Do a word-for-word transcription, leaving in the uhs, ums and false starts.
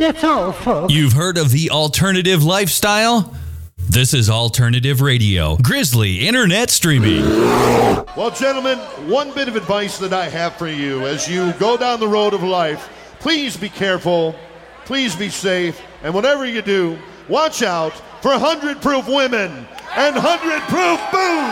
That's all, folks. You've heard of the alternative lifestyle? This is Alternative Radio, Grizzly Internet Streaming. Well, gentlemen, one bit of advice that I have for you as you go down the road of life, please be careful, please be safe, and whatever you do, watch out for one hundred proof women and one hundred proof booze.